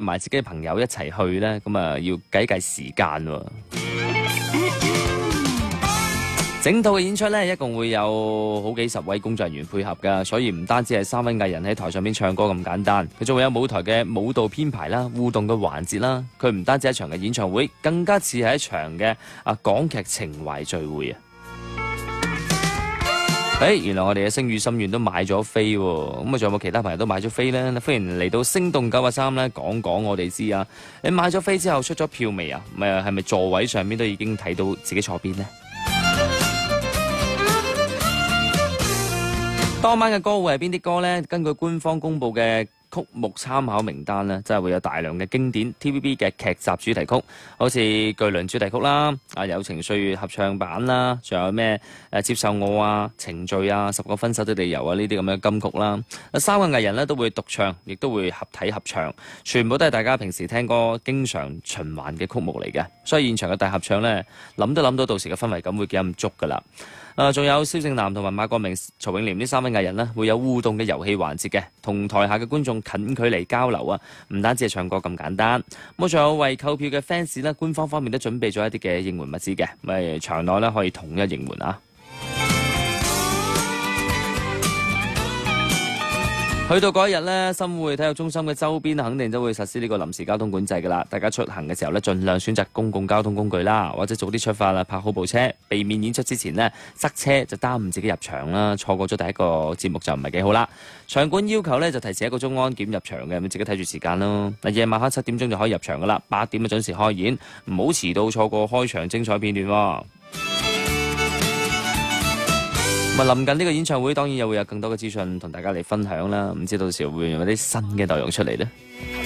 埋自己嘅朋友一齊去呢，咁啊要計計時間喎。整套嘅演出呢，一共會有好幾十位工作人員配合㗎，所以唔單止係3位藝人喺台上邊唱歌咁簡單，佢仲會有舞台嘅舞蹈編排啦、互動嘅環節啦。佢唔單止係一場嘅演唱會，更加似係一場嘅港劇情懷聚會啊！原來我哋嘅星語心願都買咗飛喎，咁啊仲有冇其他朋友都買咗飛呢？歡迎嚟到星動983咧，講講我哋知啊！你買咗飛之後出咗票未啊？係咪座位上面都已經睇到自己坐邊呢？當晚嘅歌會係邊啲歌呢？根據官方公布嘅曲目參考名單呢，真係會有大量嘅經典 TVB 嘅劇集主題曲，好似《巨輪》主題曲啦，友情歲月合唱版啦，仲有咩接受我啊、程序啊、10個分手的理由啊呢啲咁嘅金曲啦。3個藝人呢都會獨唱，亦都會合體合唱，全部都係大家平時聽歌經常循環嘅曲目嚟嘅。所以現場嘅大合唱呢，諗都諗到到時嘅氛圍感會幾咁足噶啦。仲有蕭正楠同埋馬國明、曹永廉呢3位藝人呢，會有互動嘅遊戲環節嘅，同台下嘅觀眾近距離交流啊！唔單止係唱歌咁簡單，咁仲有為購票嘅 fans 呢，官方方面都準備咗一啲嘅應援物資嘅，咪場內呢可以統一應援啊！去到嗰一日呢，深匯體育中心嘅周邊肯定都會實施呢個臨時交通管制㗎啦。大家出行嘅時候呢，盡量選擇公共交通工具啦，或者早啲出發啦，泊好部車，避免演出之前呢塞車就耽誤自己入場啦。錯過咗第一個節目就唔係幾好啦。場館要求呢就提前1個鐘安檢入場嘅，咁自己睇住時間咯。夜晚黑7點鐘就可以入場㗎啦，8點就準時開演，唔好遲到錯過開場精彩片段喎。臨近呢個演唱會，當然又會有更多嘅資訊同大家嚟分享啦。唔知到時會唔會有啲新嘅內容出嚟呢？